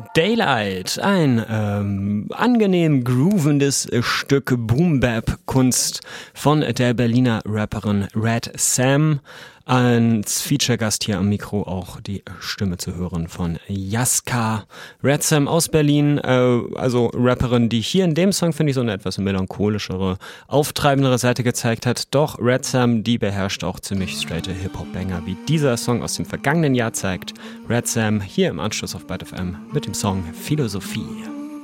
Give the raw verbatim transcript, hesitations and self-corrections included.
Daylight, ein ähm, angenehm groovendes Stück Boom-Bap-Kunst von der Berliner Rapperin Red Sam. Als Feature-Gast hier am Mikro auch die Stimme zu hören von Jaska. Red Sam aus Berlin, äh, also Rapperin, die hier in dem Song, finde ich, so eine etwas melancholischere, auftreibendere Seite gezeigt hat. Doch Red Sam, die beherrscht auch ziemlich straighte Hip-Hop-Banger, wie dieser Song aus dem vergangenen Jahr zeigt. Red Sam hier im Anschluss auf Byte F M mit dem Song Philosophie.